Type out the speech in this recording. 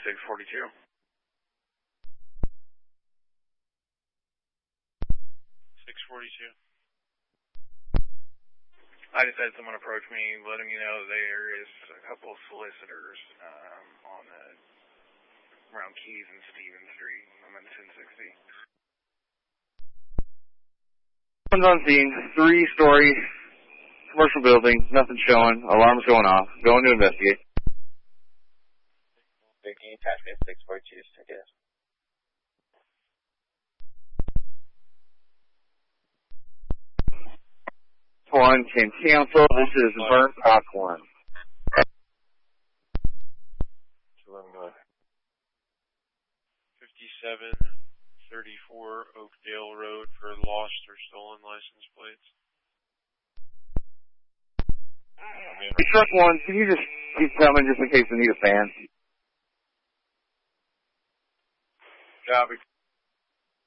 642. 642. I just had someone approach me letting me know there is a couple of solicitors on around Keys and Stevens Street. I'm in 1060. One's on scene, 3-story commercial building, nothing showing, alarm's going off, going to investigate. Booking attachment 642, take it. One can cancel. This is Burnt Popcorn. 5734 Oakdale Road for lost or stolen license plates. Truck 1, can you just keep coming just in case we need a fan? Copy.